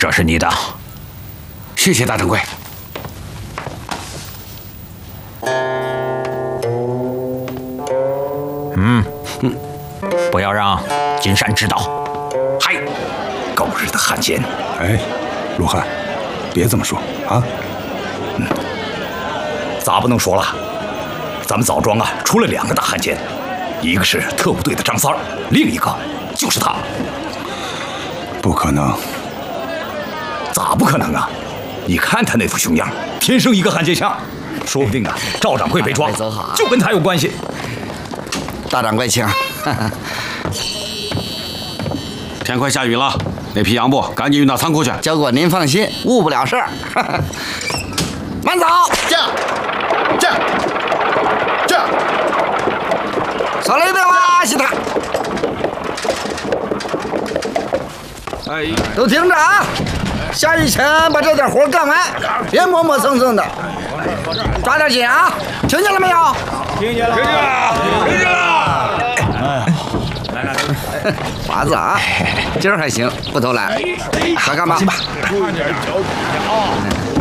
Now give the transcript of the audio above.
这是你的，谢谢大掌柜。不要让金山知道。 嗨，狗日的汉奸！ 哎，陆汉，别这么说啊。 咋不能说了？咱们枣庄啊，出了2个大汉奸，一个是特务队的张三儿，另一个就是他。 不可能！ 咋不可能啊？你看他那副熊样，天生一个汉奸相。说不定啊，赵掌柜被抓，就跟他有关系。 大掌柜请。 天快下雨了，那批洋布赶紧运到仓库去。 教官您放心，误不了事儿。慢走， 这， 手里的哇西他。 哎， 都听着啊！下雨前把这点活干完，别磨磨蹭蹭的，抓点紧啊！听见了没有？ 听见了。 来，华子啊，今儿还行，不偷懒，快干吧。 注意点脚底下啊！